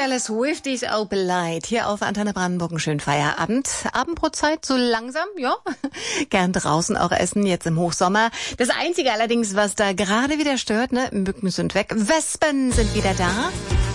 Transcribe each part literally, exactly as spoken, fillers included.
Taylor Swift is Open Light. Hier auf Antenne Brandenburg einen schönen Feierabend. Abendbrotzeit so langsam, ja. Gern draußen auch essen, jetzt im Hochsommer. Das Einzige allerdings, was da gerade wieder stört, ne, Mücken sind weg, Wespen sind wieder da.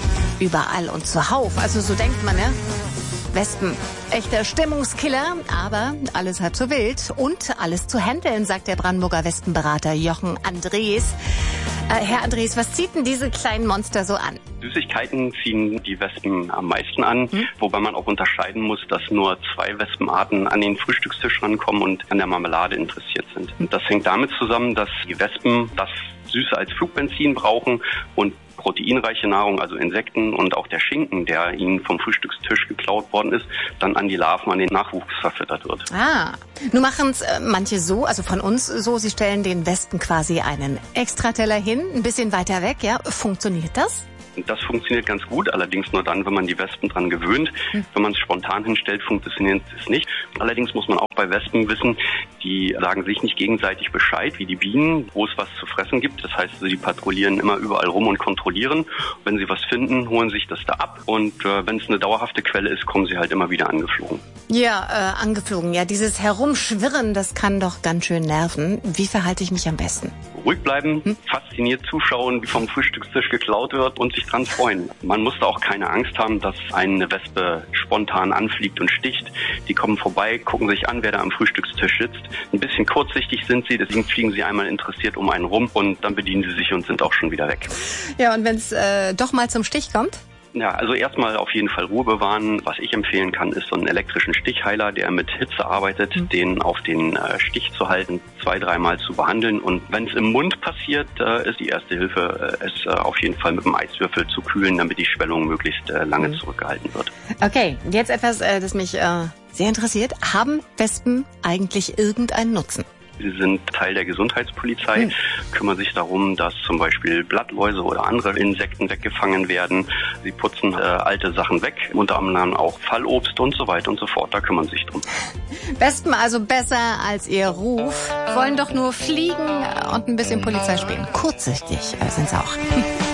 Überall und zuhauf. Also so denkt man, ne? Wespen, echter Stimmungskiller, aber alles halb so wild und alles zu handeln, sagt der Brandenburger Wespenberater Jochen Andres. Äh, Herr Andres, was zieht denn diese kleinen Monster so an? Süßigkeiten ziehen die Wespen am meisten an, hm? wobei man auch unterscheiden muss, dass nur zwei Wespenarten an den Frühstückstisch rankommen und an der Marmelade interessiert sind. Und das hängt damit zusammen, dass die Wespen das Süße als Flugbenzin brauchen und proteinreiche Nahrung, also Insekten und auch der Schinken, der ihnen vom Frühstückstisch geklaut worden ist, dann an die Larven, an den Nachwuchs verfüttert wird. Ah, nun machen es äh, manche so, also von uns so, sie stellen den Wespen quasi einen Extrateller hin, ein bisschen weiter weg, ja. Funktioniert das? Das funktioniert ganz gut, allerdings nur dann, wenn man die Wespen dran gewöhnt. Hm. Wenn man es spontan hinstellt, funktioniert es nicht. Allerdings muss man auch bei Wespen wissen, die sagen sich nicht gegenseitig Bescheid, wie die Bienen, wo es was zu fressen gibt. Das heißt, sie patrouillieren immer überall rum und kontrollieren. Wenn sie was finden, holen sich das da ab. Und äh, wenn es eine dauerhafte Quelle ist, kommen sie halt immer wieder angeflogen. Ja, äh, angeflogen. Ja, dieses Herumschwirren, das kann doch ganz schön nerven. Wie verhalte ich mich am besten? Ruhig bleiben, hm? fasziniert zuschauen, wie vom Frühstückstisch geklaut wird und sich dran freuen. Man muss da auch keine Angst haben, dass eine Wespe spontan anfliegt und sticht. Die kommen vorbei, gucken sich an, wer da am Frühstückstisch sitzt. Ein bisschen kurzsichtig sind sie, deswegen fliegen sie einmal interessiert um einen rum und dann bedienen sie sich und sind auch schon wieder weg. Ja, und wenn es äh, doch mal zum Stich kommt? Ja, also erstmal auf jeden Fall Ruhe bewahren. Was ich empfehlen kann, ist so einen elektrischen Stichheiler, der mit Hitze arbeitet, mhm. den auf den äh, Stich zu halten, zwei, dreimal zu behandeln. Und wenn es im Mund passiert, äh, ist die erste Hilfe, äh, es äh, auf jeden Fall mit einem Eiswürfel zu kühlen, damit die Schwellung möglichst äh, lange mhm. zurückgehalten wird. Okay, jetzt etwas, äh, das mich äh, sehr interessiert. Haben Wespen eigentlich irgendeinen Nutzen? Sie sind Teil der Gesundheitspolizei, hm. kümmern sich darum, dass zum Beispiel Blattläuse oder andere Insekten weggefangen werden. Sie putzen äh, alte Sachen weg, unter anderem auch Fallobst und so weiter und so fort. Da kümmern sie sich drum. Wespen also besser als ihr Ruf, wollen doch nur fliegen und ein bisschen Polizei spielen. Kurzsichtig äh, sind sie auch.